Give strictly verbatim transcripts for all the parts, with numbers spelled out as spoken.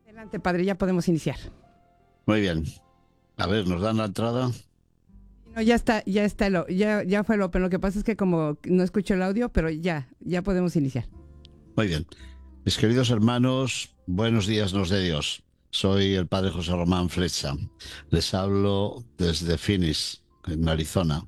Adelante, padre, ya podemos iniciar. Muy bien. A ver, ¿nos dan la entrada? No, ya está, ya está, el, ya, ya fue el open. Lo que pasa es que como no escucho el audio, pero ya, ya podemos iniciar. Muy bien. Mis queridos hermanos, buenos días nos dé Dios. Soy el padre José Román Flecha. Les hablo desde Phoenix, en Arizona.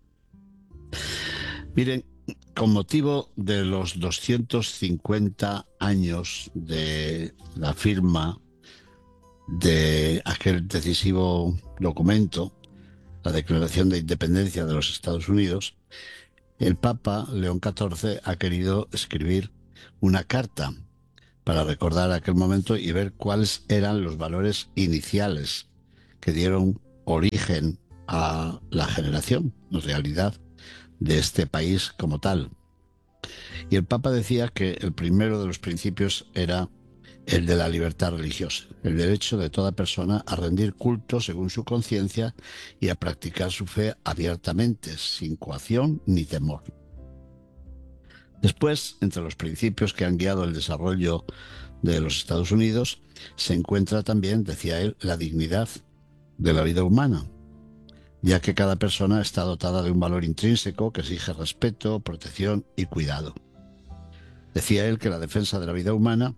Miren, con motivo de los doscientos cincuenta años de la firma de aquel decisivo documento, la Declaración de Independencia de los Estados Unidos, el Papa León catorce ha querido escribir una carta para recordar aquel momento y ver cuáles eran los valores iniciales que dieron origen a la generación, en realidad, de este país como tal. Y el Papa decía que el primero de los principios era el de la libertad religiosa, el derecho de toda persona a rendir culto según su conciencia y a practicar su fe abiertamente, sin coacción ni temor. Después, entre los principios que han guiado el desarrollo de los Estados Unidos, se encuentra también, decía él, la dignidad de la vida humana, ya que cada persona está dotada de un valor intrínseco que exige respeto, protección y cuidado. Decía él que la defensa de la vida humana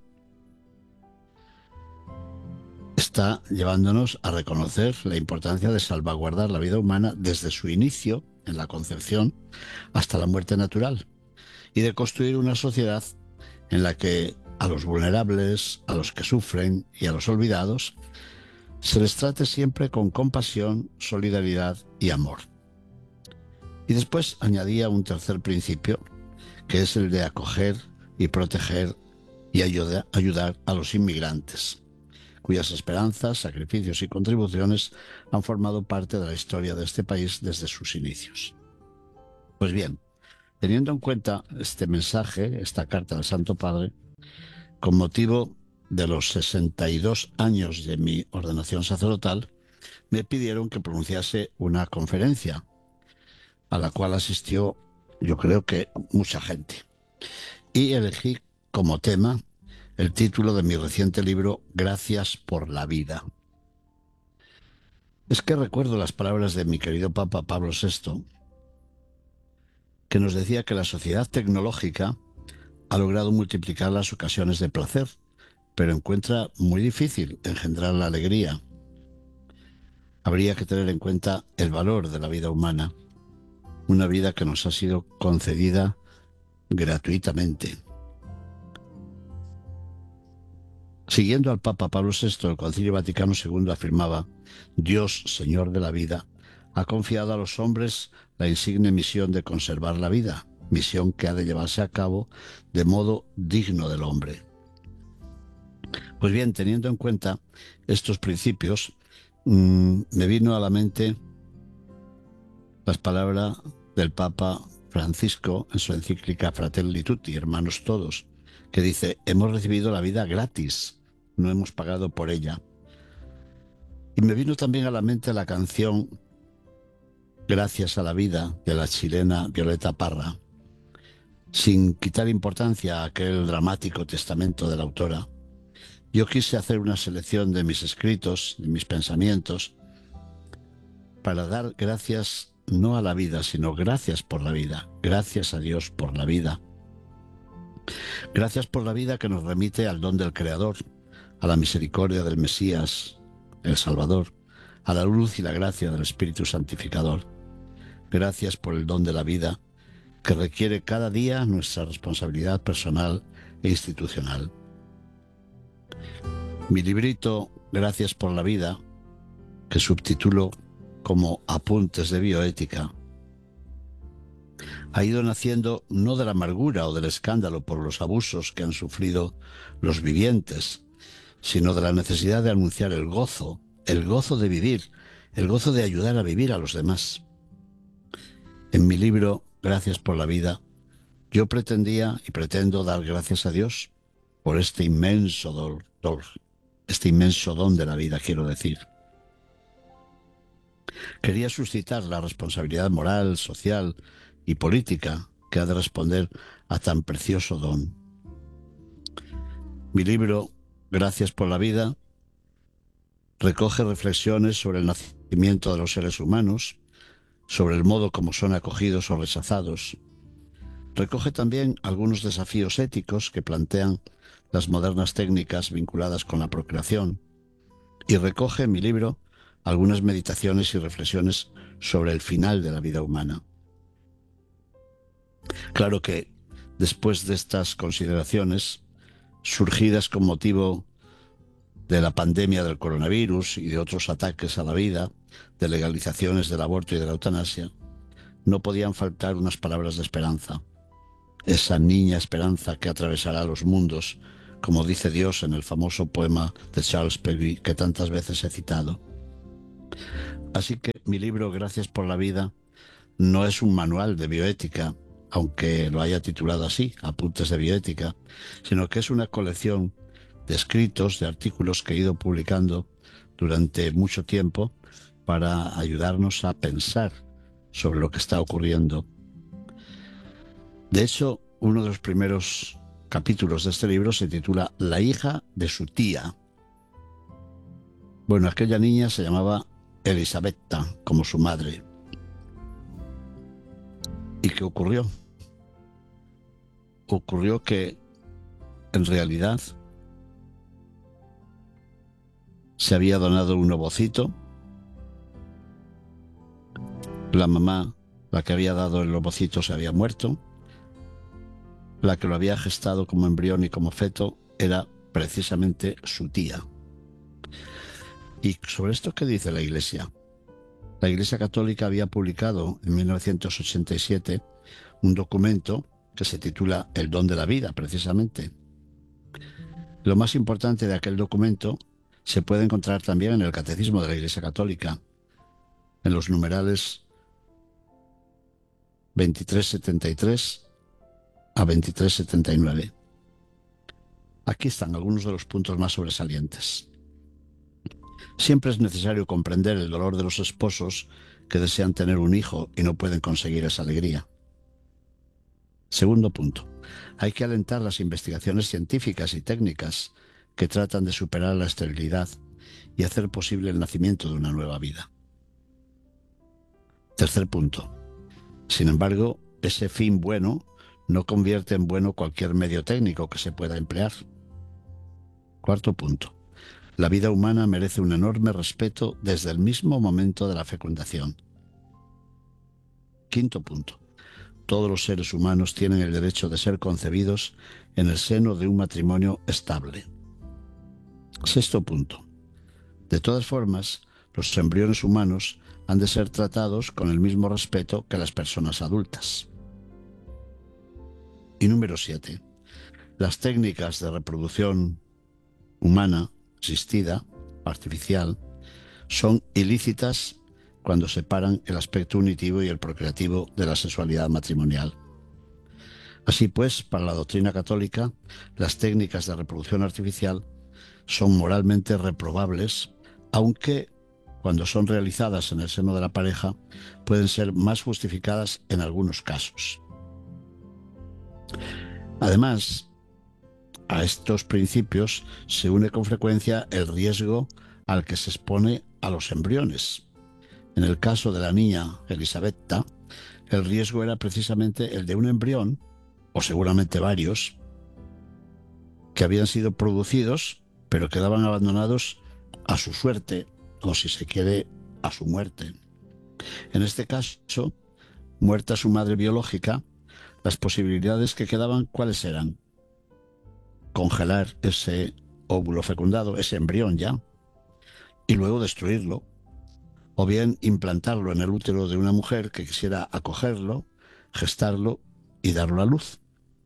está llevándonos a reconocer la importancia de salvaguardar la vida humana desde su inicio, en la concepción, hasta la muerte natural, y de construir una sociedad en la que a los vulnerables, a los que sufren y a los olvidados se les trate siempre con compasión, solidaridad y amor. Y después añadía un tercer principio, que es el de acoger y proteger y ayuda, ayudar a los inmigrantes, cuyas esperanzas, sacrificios y contribuciones han formado parte de la historia de este país desde sus inicios. Pues bien, teniendo en cuenta este mensaje, esta carta del Santo Padre, con motivo de los sesenta y dos años de mi ordenación sacerdotal, me pidieron que pronunciase una conferencia a la cual asistió, yo creo que mucha gente. Y elegí como tema el título de mi reciente libro, Gracias por la vida. Es que recuerdo las palabras de mi querido Papa Pablo sexto, que nos decía que la sociedad tecnológica ha logrado multiplicar las ocasiones de placer, pero encuentra muy difícil engendrar la alegría. Habría que tener en cuenta el valor de la vida humana, una vida que nos ha sido concedida gratuitamente. Siguiendo al Papa Pablo sexto, el Concilio Vaticano segundo afirmaba: Dios, Señor de la vida, ha confiado a los hombres la insigne misión de conservar la vida, misión que ha de llevarse a cabo de modo digno del hombre. Pues bien, teniendo en cuenta estos principios, mmm, me vino a la mente las palabras del Papa Francisco en su encíclica Fratelli Tutti, hermanos todos, que dice: hemos recibido la vida gratis, no hemos pagado por ella. Y me vino también a la mente la canción Gracias a la vida, de la chilena Violeta Parra. Sin quitar importancia a aquel dramático testamento de la autora, yo quise hacer una selección de mis escritos, de mis pensamientos, para dar gracias no a la vida, sino gracias por la vida. Gracias a Dios por la vida. Gracias por la vida que nos remite al don del Creador, a la misericordia del Mesías, el Salvador, a la luz y la gracia del Espíritu Santificador. Gracias por el don de la vida, que requiere cada día nuestra responsabilidad personal e institucional. Mi librito Gracias por la vida, que subtitulo como Apuntes de Bioética, ha ido naciendo no de la amargura o del escándalo por los abusos que han sufrido los vivientes, sino de la necesidad de anunciar el gozo, el gozo de vivir, el gozo de ayudar a vivir a los demás. En mi libro Gracias por la vida, yo pretendía y pretendo dar gracias a Dios por este inmenso don, este inmenso don de la vida, quiero decir. Quería suscitar la responsabilidad moral, social y política que ha de responder a tan precioso don. Mi libro Gracias por la vida recoge reflexiones sobre el nacimiento de los seres humanos, sobre el modo como son acogidos o rechazados. Recoge también algunos desafíos éticos que plantean las modernas técnicas vinculadas con la procreación, y recoge en mi libro algunas meditaciones y reflexiones sobre el final de la vida humana. Claro que después de estas consideraciones, surgidas con motivo de la pandemia del coronavirus y de otros ataques a la vida, de legalizaciones del aborto y de la eutanasia, no podían faltar unas palabras de esperanza. Esa niña esperanza que atravesará los mundos, como dice Dios en el famoso poema de Charles Peguy que tantas veces he citado. Así que mi libro Gracias por la vida no es un manual de bioética, aunque lo haya titulado así, Apuntes de bioética, sino que es una colección de escritos, de artículos que he ido publicando durante mucho tiempo para ayudarnos a pensar sobre lo que está ocurriendo. De hecho, uno de los primeros capítulos de este libro se titula La hija de su tía. Bueno, aquella niña se llamaba Elisabetta, como su madre. ¿Y qué ocurrió? Ocurrió que, en realidad, se había donado un ovocito. La mamá, la que había dado el ovocito, se había muerto. La que lo había gestado como embrión y como feto era precisamente su tía. ¿Y sobre esto qué dice la Iglesia? La Iglesia Católica había publicado en mil novecientos ochenta y siete un documento que se titula El don de la vida, precisamente. Lo más importante de aquel documento se puede encontrar también en el Catecismo de la Iglesia Católica, en los numerales veintitrés setenta y tres a veintitrés setenta y nueve. Aquí están algunos de los puntos más sobresalientes. Siempre es necesario comprender el dolor de los esposos que desean tener un hijo y no pueden conseguir esa alegría. Segundo punto, hay que alentar las investigaciones científicas y técnicas que tratan de superar la esterilidad y hacer posible el nacimiento de una nueva vida. Tercer punto, sin embargo, ese fin bueno no convierte en bueno cualquier medio técnico que se pueda emplear. Cuarto punto, la vida humana merece un enorme respeto desde el mismo momento de la fecundación. Quinto punto, todos los seres humanos tienen el derecho de ser concebidos en el seno de un matrimonio estable. Sexto punto, de todas formas, los embriones humanos han de ser tratados con el mismo respeto que las personas adultas. Y número siete, las técnicas de reproducción humana, asistida, artificial, son ilícitas cuando separan el aspecto unitivo y el procreativo de la sexualidad matrimonial. Así pues, para la doctrina católica, las técnicas de reproducción artificial son moralmente reprobables, aunque cuando son realizadas en el seno de la pareja pueden ser más justificadas en algunos casos. Además, a estos principios se une con frecuencia el riesgo al que se expone a los embriones. En el caso de la niña Elisabetta, el riesgo era precisamente el de un embrión, o seguramente varios, que habían sido producidos, pero quedaban abandonados a su suerte, o si se quiere, a su muerte. En este caso, muerta su madre biológica, las posibilidades que quedaban, ¿cuáles eran? Congelar ese óvulo fecundado, ese embrión ya, y luego destruirlo, o bien implantarlo en el útero de una mujer que quisiera acogerlo, gestarlo y darlo a luz.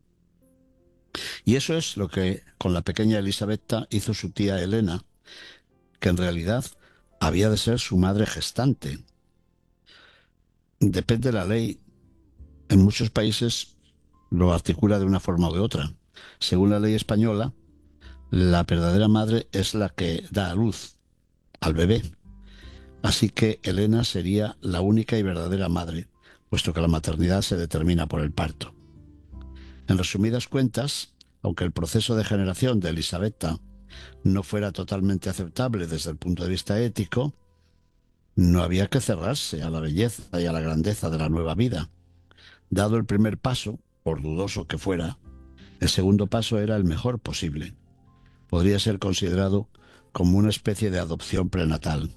Y eso es lo que con la pequeña Elisabetta hizo su tía Elena, que en realidad había de ser su madre gestante. Depende de la ley. En muchos países lo articula de una forma u de otra. Según la ley española, la verdadera madre es la que da a luz al bebé. Así que Elena sería la única y verdadera madre, puesto que la maternidad se determina por el parto. En resumidas cuentas, aunque el proceso de generación de Elisabetta no fuera totalmente aceptable desde el punto de vista ético, no había que cerrarse a la belleza y a la grandeza de la nueva vida. Dado el primer paso, por dudoso que fuera, el segundo paso era el mejor posible. Podría ser considerado como una especie de adopción prenatal.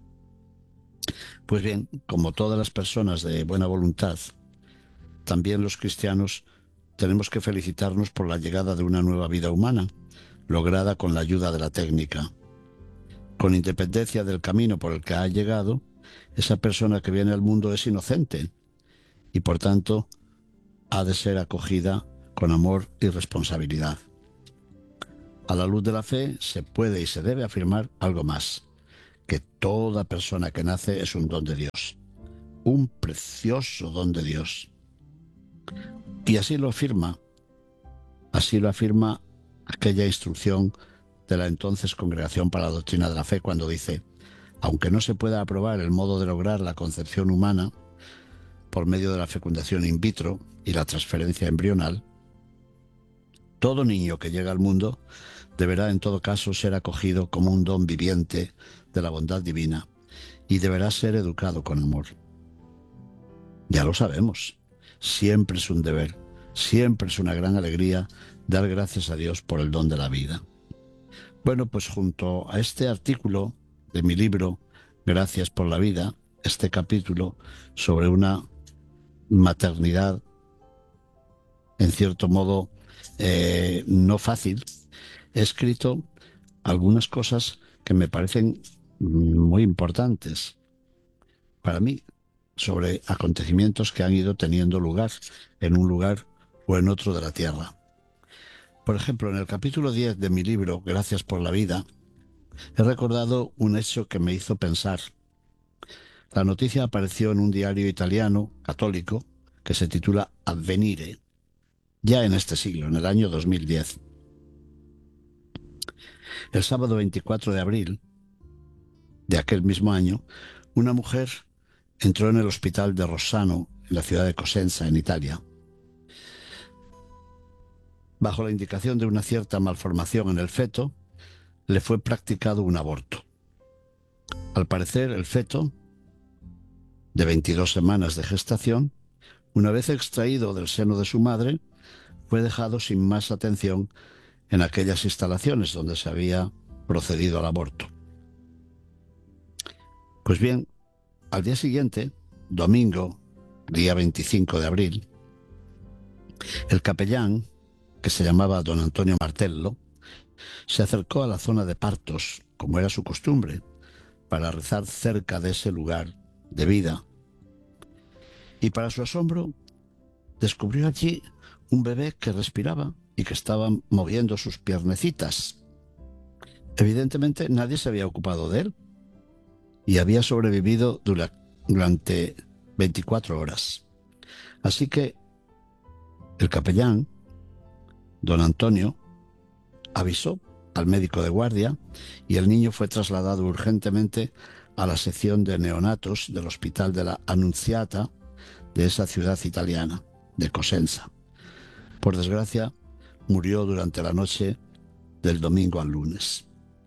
Pues bien, como todas las personas de buena voluntad, también los cristianos tenemos que felicitarnos por la llegada de una nueva vida humana, lograda con la ayuda de la técnica. Con independencia del camino por el que ha llegado, esa persona que viene al mundo es inocente y, por tanto, ha de ser acogida con amor y responsabilidad. A la luz de la fe se puede y se debe afirmar algo más, que toda persona que nace es un don de Dios, un precioso don de Dios. Y así lo afirma, así lo afirma aquella instrucción de la entonces Congregación para la Doctrina de la Fe cuando dice: aunque no se pueda aprobar el modo de lograr la concepción humana por medio de la fecundación in vitro y la transferencia embrional, todo niño que llega al mundo deberá en todo caso ser acogido como un don viviente de la bondad divina y deberá ser educado con amor. Ya lo sabemos, siempre es un deber, siempre es una gran alegría dar gracias a Dios por el don de la vida. Bueno, pues junto a este artículo de mi libro Gracias por la vida, este capítulo sobre una maternidad en cierto modo eh, no fácil, he escrito algunas cosas que me parecen muy importantes para mí sobre acontecimientos que han ido teniendo lugar en un lugar o en otro de la tierra. Por ejemplo, en el capítulo diez de mi libro Gracias por la vida, he recordado un hecho que me hizo pensar. La noticia apareció en un diario italiano católico que se titula Avvenire, ya en este siglo, en el año dos mil diez. El sábado veinticuatro de abril de aquel mismo año, una mujer entró en el hospital de Rossano, en la ciudad de Cosenza, en Italia. Bajo la indicación de una cierta malformación en el feto, le fue practicado un aborto. Al parecer, el feto, de veintidós semanas de gestación, una vez extraído del seno de su madre, fue dejado sin más atención en aquellas instalaciones donde se había procedido al aborto. Pues bien, al día siguiente, domingo, día veinticinco de abril, el capellán, que se llamaba don Antonio Martello, se acercó a la zona de partos, como era su costumbre, para rezar cerca de ese lugar de vida. Y para su asombro, descubrió allí un bebé que respiraba y que estaba moviendo sus piernecitas. Evidentemente nadie se había ocupado de él y había sobrevivido durante veinticuatro horas. Así que el capellán, don Antonio, avisó al médico de guardia y el niño fue trasladado urgentemente a la sección de neonatos del hospital de la Annunziata de esa ciudad italiana, de Cosenza. Por desgracia, murió durante la noche del domingo al lunes.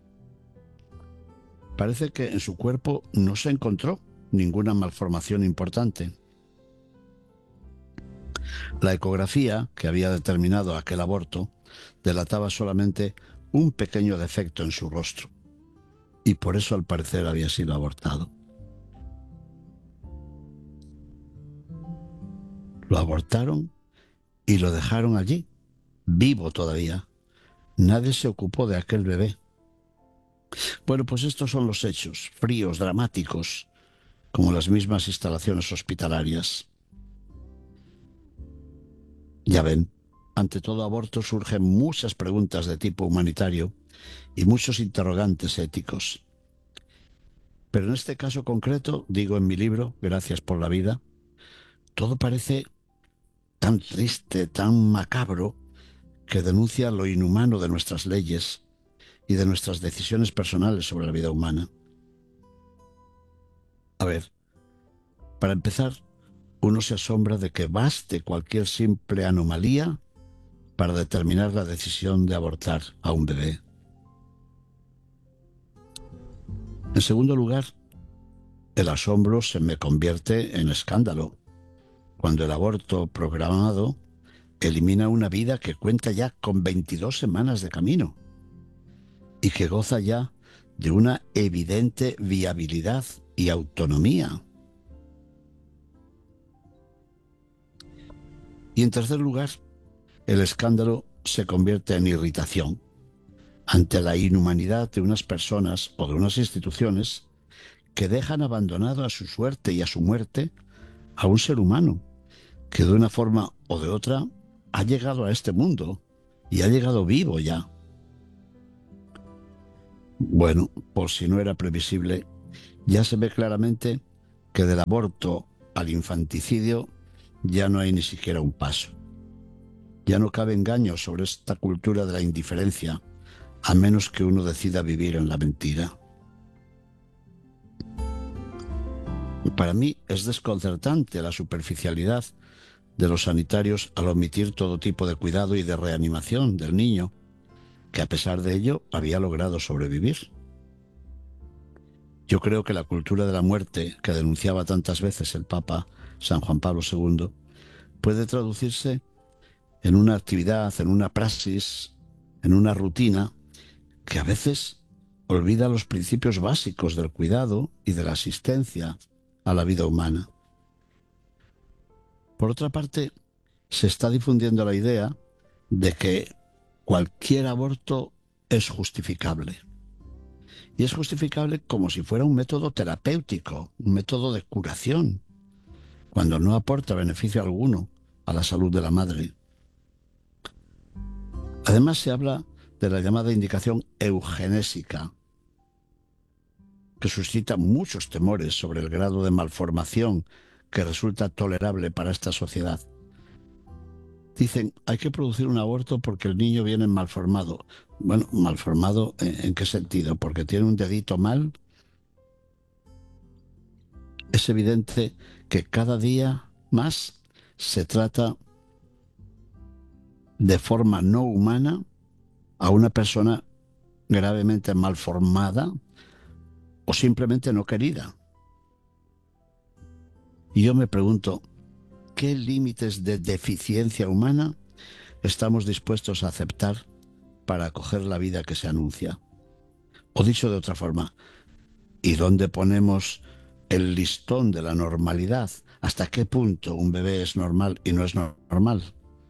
Parece que en su cuerpo no se encontró ninguna malformación importante. La ecografía que había determinado aquel aborto delataba solamente un pequeño defecto en su rostro, y por eso al parecer había sido abortado. Lo abortaron y lo dejaron allí, vivo todavía. Nadie se ocupó de aquel bebé. Bueno, pues estos son los hechos, fríos, dramáticos, como las mismas instalaciones hospitalarias. Ya ven, ante todo aborto surgen muchas preguntas de tipo humanitario y muchos interrogantes éticos. Pero en este caso concreto, digo en mi libro, Gracias por la vida, todo parece tan triste, tan macabro, que denuncia lo inhumano de nuestras leyes y de nuestras decisiones personales sobre la vida humana. A ver, para empezar, uno se asombra de que baste cualquier simple anomalía para determinar la decisión de abortar a un bebé. En segundo lugar, el asombro se me convierte en escándalo cuando el aborto programado elimina una vida que cuenta ya con veintidós semanas de camino y que goza ya de una evidente viabilidad y autonomía. Y en tercer lugar, el escándalo se convierte en irritación ante la inhumanidad de unas personas o de unas instituciones que dejan abandonado a su suerte y a su muerte a un ser humano que de una forma o de otra ha llegado a este mundo y ha llegado vivo ya. Bueno, por si no era previsible, ya se ve claramente que del aborto al infanticidio ya no hay ni siquiera un paso. Ya no cabe engaño sobre esta cultura de la indiferencia, a menos que uno decida vivir en la mentira. Para mí es desconcertante la superficialidad de los sanitarios al omitir todo tipo de cuidado y de reanimación del niño, que a pesar de ello había logrado sobrevivir. Yo creo que la cultura de la muerte que denunciaba tantas veces el Papa San Juan Pablo segundo puede traducirse en una actividad, en una praxis, en una rutina que a veces olvida los principios básicos del cuidado y de la asistencia a la vida humana. Por otra parte, se está difundiendo la idea de que cualquier aborto es justificable. Y es justificable como si fuera un método terapéutico, un método de curación, cuando no aporta beneficio alguno a la salud de la madre. Además, se habla de la llamada indicación eugenésica, que suscita muchos temores sobre el grado de malformación que resulta tolerable para esta sociedad. Dicen, hay que producir un aborto porque el niño viene malformado. Bueno, ¿malformado en, en qué sentido? ¿Porque tiene un dedito mal? Es evidente que cada día más se trata de forma no humana a una persona gravemente malformada o simplemente no querida. Y yo me pregunto, ¿qué límites de deficiencia humana estamos dispuestos a aceptar para acoger la vida que se anuncia? O dicho de otra forma, ¿y dónde ponemos el listón de la normalidad? ¿Hasta qué punto un bebé es normal y no es normal?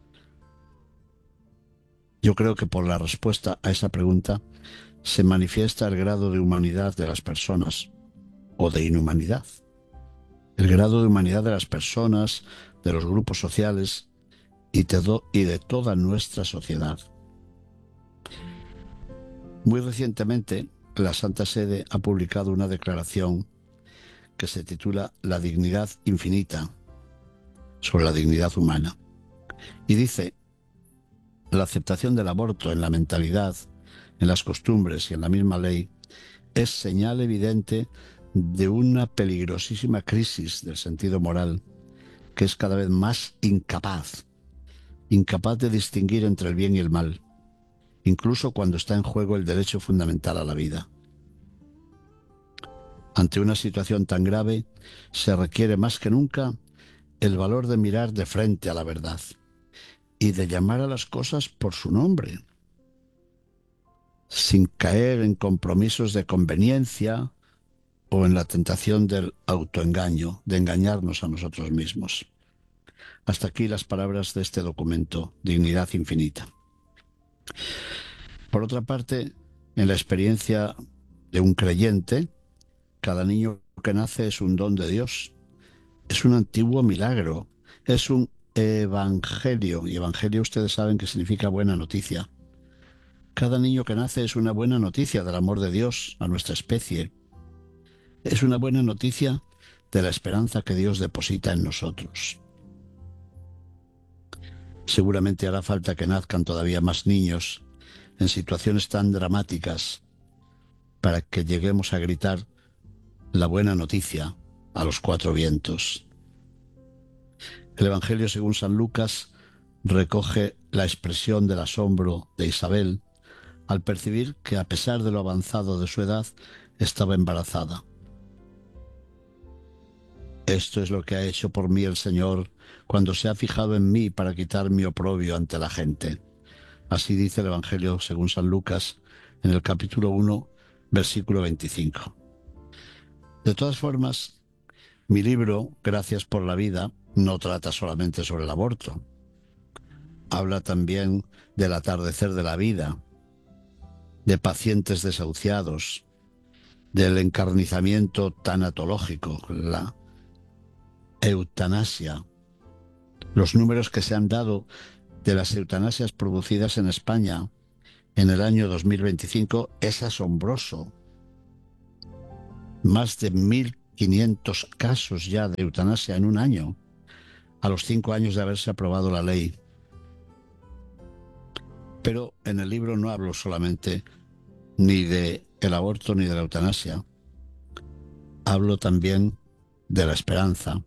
Yo creo que por la respuesta a esa pregunta se manifiesta el grado de humanidad de las personas o de inhumanidad. El grado de humanidad de las personas, de los grupos sociales y de, y de toda nuestra sociedad. Muy recientemente, la Santa Sede ha publicado una declaración que se titula La dignidad infinita, sobre la dignidad humana. Y dice, la aceptación del aborto en la mentalidad, en las costumbres y en la misma ley es señal evidente de una peligrosísima crisis del sentido moral que es cada vez más incapaz, incapaz de distinguir entre el bien y el mal, incluso cuando está en juego el derecho fundamental a la vida. Ante una situación tan grave, se requiere más que nunca el valor de mirar de frente a la verdad y de llamar a las cosas por su nombre, sin caer en compromisos de conveniencia o en la tentación del autoengaño, de engañarnos a nosotros mismos. Hasta aquí las palabras de este documento, Dignidad Infinita. Por otra parte, en la experiencia de un creyente, cada niño que nace es un don de Dios, es un antiguo milagro, es un evangelio, y evangelio ustedes saben que significa buena noticia. Cada niño que nace es una buena noticia del amor de Dios a nuestra especie. Es una buena noticia de la esperanza que Dios deposita en nosotros. Seguramente hará falta que nazcan todavía más niños en situaciones tan dramáticas para que lleguemos a gritar la buena noticia a los cuatro vientos. El Evangelio según San Lucas recoge la expresión del asombro de Isabel al percibir que, a pesar de lo avanzado de su edad, estaba embarazada. Esto es lo que ha hecho por mí el Señor cuando se ha fijado en mí para quitar mi oprobio ante la gente. Así dice el Evangelio según San Lucas en el capítulo uno, versículo veinticinco. De todas formas, mi libro, Gracias por la vida, no trata solamente sobre el aborto. Habla también del atardecer de la vida, de pacientes desahuciados, del encarnizamiento tanatológico, la eutanasia. Los números que se han dado de las eutanasias producidas en España en el año dos mil veinticinco es asombroso. Más de mil quinientos casos ya de eutanasia en un año, a los cinco años de haberse aprobado la ley. Pero en el libro no hablo solamente ni de el aborto ni de la eutanasia. Hablo también de la esperanza.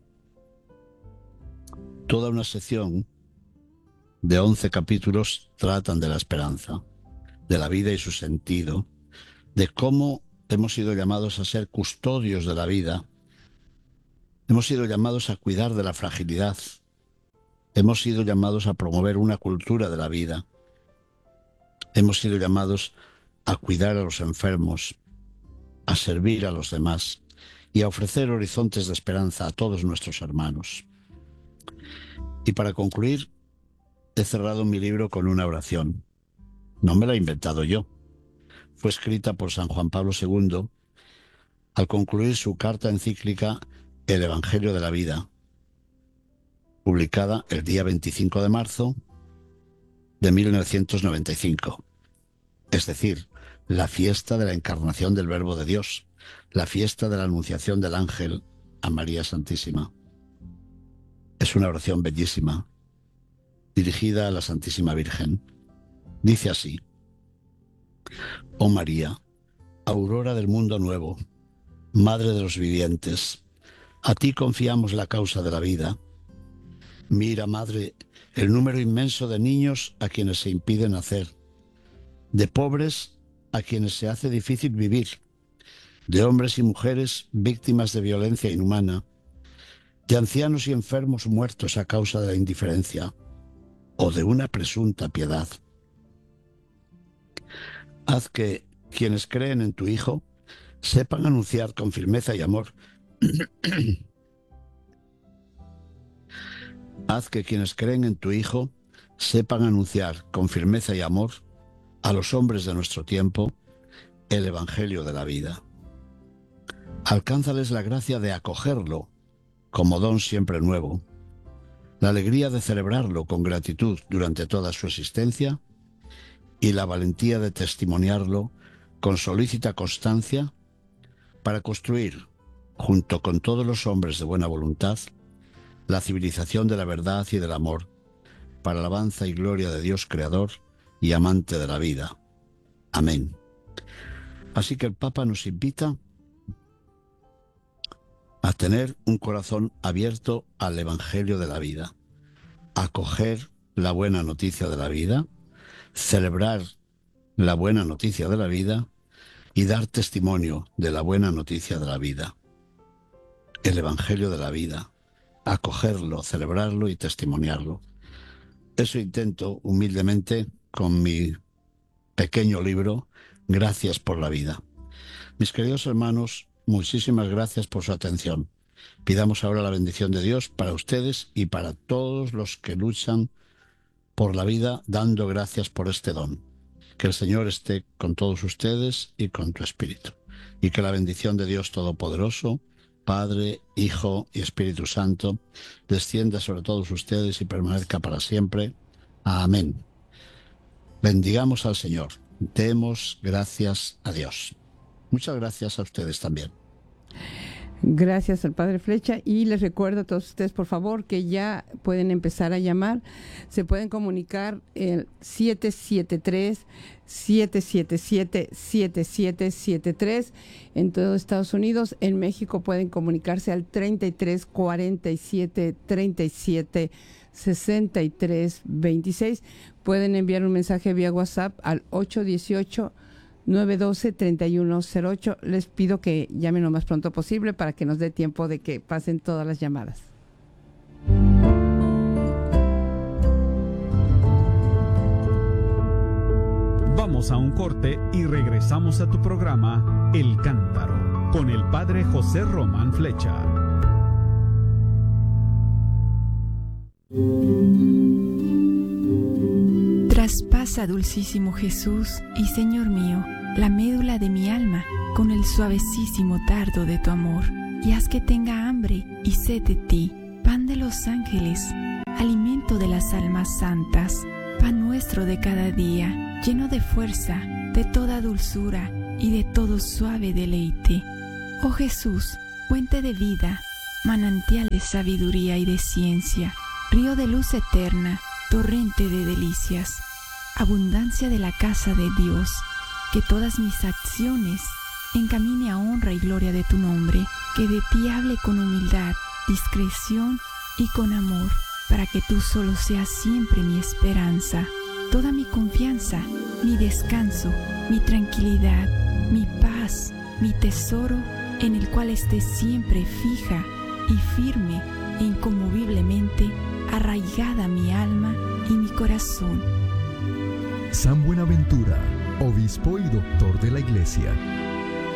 Toda una sección de once capítulos tratan de la esperanza, de la vida y su sentido, de cómo hemos sido llamados a ser custodios de la vida, hemos sido llamados a cuidar de la fragilidad, hemos sido llamados a promover una cultura de la vida, hemos sido llamados a cuidar a los enfermos, a servir a los demás y a ofrecer horizontes de esperanza a todos nuestros hermanos. Y para concluir, he cerrado mi libro con una oración. No me la he inventado yo. Fue escrita por San Juan Pablo segundo al concluir su carta encíclica El Evangelio de la Vida, publicada el día veinticinco de marzo de mil novecientos noventa y cinco. Es decir, la fiesta de la encarnación del Verbo de Dios, la fiesta de la anunciación del ángel a María Santísima. Es una oración bellísima, dirigida a la Santísima Virgen. Dice así: Oh María, aurora del mundo nuevo, Madre de los vivientes, a ti confiamos la causa de la vida. Mira, Madre, el número inmenso de niños a quienes se impide nacer, de pobres a quienes se hace difícil vivir, de hombres y mujeres víctimas de violencia inhumana, de ancianos y enfermos muertos a causa de la indiferencia o de una presunta piedad. Haz que quienes creen en tu Hijo sepan anunciar con firmeza y amor. Haz que quienes creen en tu Hijo sepan anunciar con firmeza y amor a los hombres de nuestro tiempo el Evangelio de la vida. Alcánzales la gracia de acogerlo como don siempre nuevo, la alegría de celebrarlo con gratitud durante toda su existencia y la valentía de testimoniarlo con solícita constancia para construir, junto con todos los hombres de buena voluntad, la civilización de la verdad y del amor, para alabanza y gloria de Dios Creador y amante de la vida. Amén. Así que el Papa nos invita a tener un corazón abierto al Evangelio de la vida, a acoger la buena noticia de la vida, celebrar la buena noticia de la vida y dar testimonio de la buena noticia de la vida. El Evangelio de la vida, acogerlo, celebrarlo y testimoniarlo. Eso intento humildemente con mi pequeño libro, Gracias por la vida. Mis queridos hermanos, muchísimas gracias por su atención. Pidamos ahora la bendición de Dios para ustedes y para todos los que luchan por la vida, dando gracias por este don. Que el Señor esté con todos ustedes y con tu espíritu. Y que la bendición de Dios Todopoderoso, Padre, Hijo y Espíritu Santo, descienda sobre todos ustedes y permanezca para siempre. Amén. Bendigamos al Señor. Demos gracias a Dios. Muchas gracias a ustedes también. Gracias al Padre Flecha, y les recuerdo a todos ustedes, por favor, que ya pueden empezar a llamar. Se pueden comunicar el siete siete tres, siete siete siete, siete siete siete tres en todo Estados Unidos. En México pueden comunicarse al treinta y tres, cuarenta y siete, treinta y siete, sesenta y tres, veintiséis. Pueden enviar un mensaje vía WhatsApp al ocho uno ocho, nueve uno dos, tres uno cero ocho. Les pido que llamen lo más pronto posible para que nos dé tiempo de que pasen todas las llamadas. Vamos a un corte y regresamos a tu programa El Cántaro con el Padre José Román Flecha. Traspasa, dulcísimo Jesús y Señor mío, la médula de mi alma con el suavecísimo dardo de tu amor, y haz que tenga hambre y sed de ti, pan de los ángeles, alimento de las almas santas, pan nuestro de cada día, lleno de fuerza, de toda dulzura y de todo suave deleite. Oh Jesús, fuente de vida, manantial de sabiduría y de ciencia, río de luz eterna, torrente de delicias, abundancia de la casa de Dios, que todas mis acciones encamine a honra y gloria de tu nombre, que de ti hable con humildad, discreción y con amor, para que tú solo seas siempre mi esperanza, toda mi confianza, mi descanso, mi tranquilidad, mi paz, mi tesoro, en el cual esté siempre fija y firme e inconmoviblemente arraigada mi alma y mi corazón. San Buenaventura, obispo y doctor de la Iglesia.